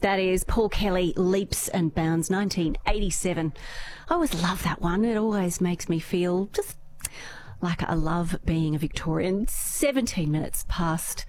That is Paul Kelly, Leaps and Bounds, 1987. I always love that one. It always makes me feel just like I love being a Victorian. 16 minutes past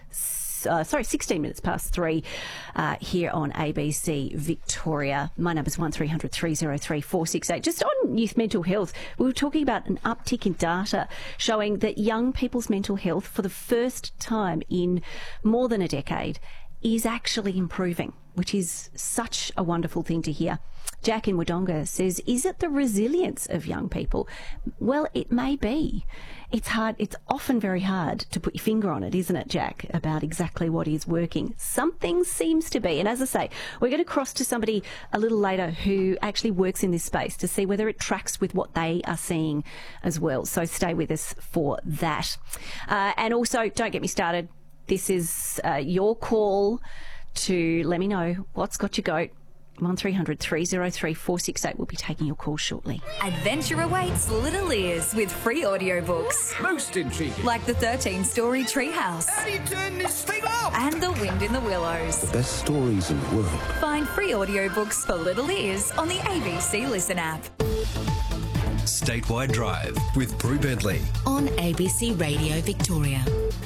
3 here on ABC Victoria. My number's 1300 303 468. Just on youth mental health, we were talking about an uptick in data showing that young people's mental health for the first time in more than a decade is actually improving, which is such a wonderful thing to hear. Jack in Wodonga says, is it the resilience of young people? Well, it may be. It's hard. It's often very hard to put your finger on it, isn't it, Jack, about exactly what is working. Something seems to be. And as I say, we're going to cross to somebody a little later who actually works in this space to see whether it tracks with what they are seeing as well. So stay with us for that. And also, don't get me started. This is your call to let me know what's got your goat. 1300 303 468. We'll be taking your call shortly. Adventure awaits little ears with free audiobooks. Most intriguing. Like the 13-story Treehouse. How do you turn this thing up? And The Wind in the Willows. Best stories in the world. Find free audiobooks for little ears on the ABC Listen app. Statewide Drive with Prue Bentley on ABC Radio Victoria.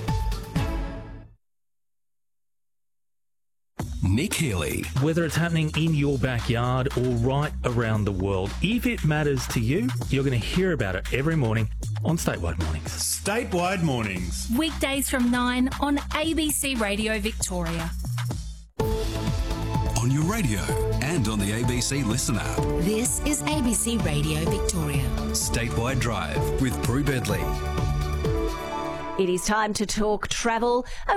Nick Healy. Whether it's happening in your backyard or right around the world, if it matters to you, you're going to hear about it every morning on Statewide Mornings. Statewide Mornings. Weekdays from 9 on ABC Radio Victoria. On your radio and on the ABC Listen app. This is ABC Radio Victoria. Statewide Drive with Prue Bentley. It is time to talk travel.